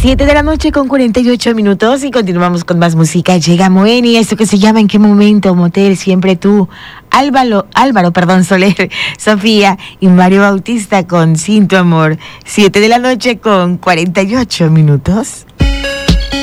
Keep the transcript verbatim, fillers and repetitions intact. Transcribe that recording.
Siete de la noche con cuarenta y ocho minutos y continuamos con más música. Llega Moeni, esto que se llama ¿En qué momento? Motel, siempre tú. Álvaro, Álvaro, perdón, Soler, Sofía y Mario Bautista con Sin tu amor. Siete de la noche con cuarenta y ocho minutos.